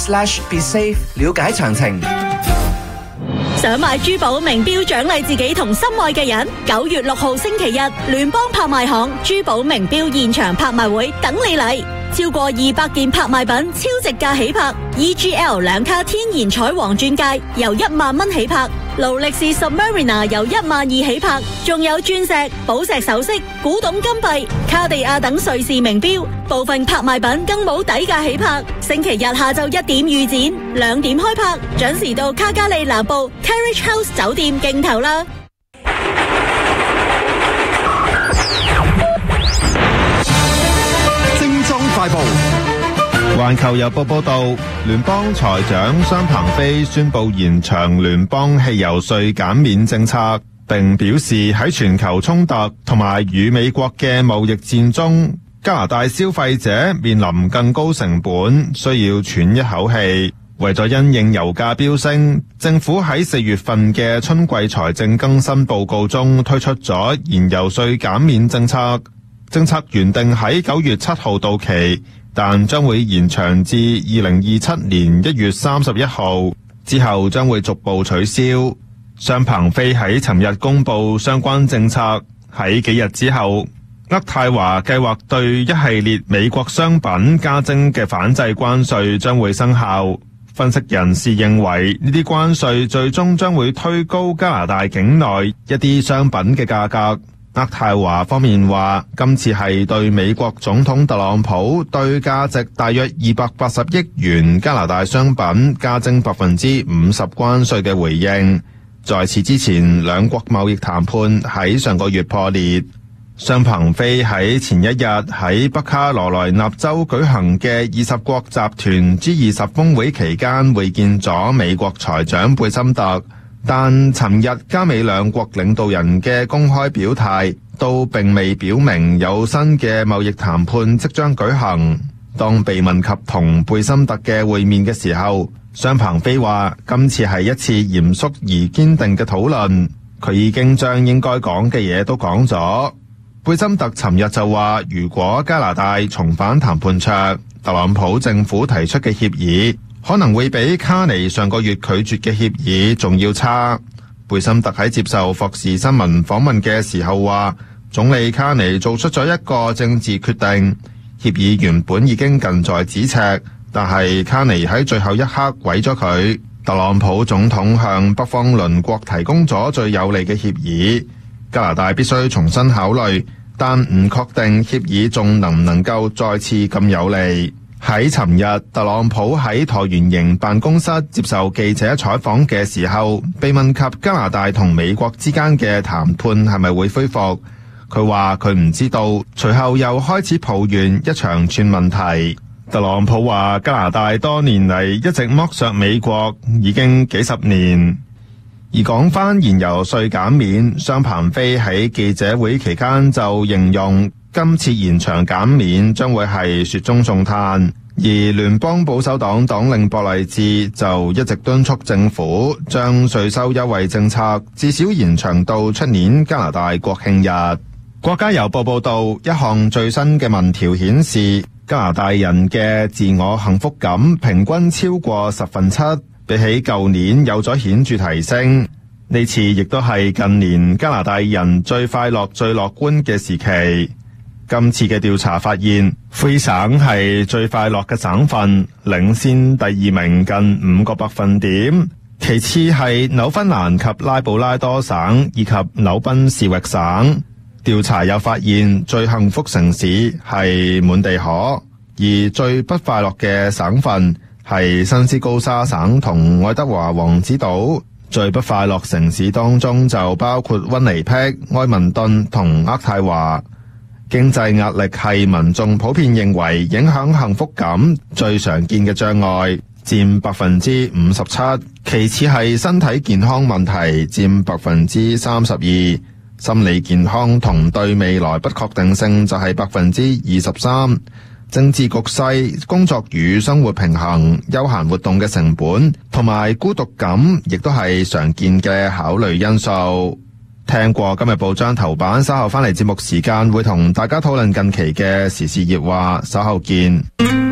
@BeSafe 了解詳情。 想買珠寶名錶獎勵自己同心愛嘅人，9月6號星期日，聯邦拍賣行珠寶名錶現場拍賣會等你嚟，超過200件拍賣品超值價起拍 ，EGL 2卡天然彩黃鑽戒由1萬蚊起拍，勞力士 Submariner 由12000起拍，仲有鑽石、寶石首飾、古董金幣、卡地亞等瑞士名錶，部分拍賣品更冇底價起拍。星期日下晝1點預展，2點開拍，準時到卡加利南部 Carriage House 酒店競投啦。 精裝快報。環球郵報報道，聯邦財長商鵬飛宣布延長聯邦汽油稅減免政策，並表示喺全球衝突同埋與美國嘅貿易戰中，加拿大消費者面臨更高成本，需要喘一口氣。為咗因應油價飆升，政府喺4月份嘅春季財政更新報告中推出咗燃油稅減免政策。政策原定喺9月7號到期，但將會延長至2027年1月31號，之後將會逐步取消。商鵬飛喺尋日公布相關政策，喺幾日之後，渥太華計劃對一系列美國商品加徵嘅反制關稅將會生效。分析人士認為，呢啲關稅最終將會推高加拿大境內一啲商品嘅價格。渥太華方面話，今次係對美國總統特朗普對價值大約280億元加拿大商品加徵50%關稅嘅回應。在此之前，兩國貿易談判喺上個月破裂。商鵬飛喺前一日喺北卡羅來納州舉行嘅20國集團 G20 峰會期間會見咗美國財長貝森特，但尋日加美兩國領導人嘅公開表態都並未表明有新嘅貿易談判即將舉行。當被問及同貝森特嘅會面嘅時候，商鵬飛話今次係一次嚴肅而堅定嘅討論，佢已經將應該講嘅嘢都講咗。貝森特尋日就話，如果加拿大重返談判桌，特朗普政府提出嘅協議可能會比卡尼上個月拒絕嘅協議仲要差。貝森特喺接受霍士新聞訪問嘅時候話，總理卡尼做出咗一個政治決定，協議原本已經近在咫尺，但係卡尼喺最後一刻毀咗佢。特朗普總統向北方鄰國提供咗最有利嘅協議，加拿大必須重新考慮，但唔確定協議仲能唔能夠再次咁有利。喺尋日，特朗普喺橢圓形辦公室接受記者採訪嘅時候，被問及加拿大同美國之間嘅談判係咪會恢復，佢話佢唔知道，隨後又開始抱怨一長串問題。特朗普話加拿大多年嚟一直剝削美國，已經幾十年。而講翻燃油稅減免，商鵬飛喺記者會期間就形容今次延長減免將會係雪中送炭，而聯邦保守黨黨領博勵治就一直敦促政府將稅收優惠政策至少延長到出年加拿大國慶日。國家郵報報道，一項最新嘅民調顯示，加拿大人嘅自我幸福感平均超過7/10，比起舊年有咗顯著提升。呢次亦都係近年加拿大人最快樂、最樂觀嘅時期。今次嘅調查發現，魁省係最快樂嘅省份，領先第2名近5個百分點。其次係紐芬蘭及拉布拉多省以及紐賓士域省。調查又發現，最幸福城市係滿地可，而最不快樂嘅省份係新斯高沙省同愛德華王子島。最不快樂城市當中就包括溫尼碧、埃文頓同渥太華。經濟壓力係民眾普遍認為影響幸福感最常見嘅障礙，佔57%，其次係身體健康問題，佔32%，心理健康同對未來不確定性就係23%。政治局勢、工作與生活平衡、休閒活動嘅成本同埋孤獨感，亦都係常見嘅考慮因素。聽過今日報章頭版，稍後翻嚟節目時間會同大家討論近期嘅時事熱話，稍後見。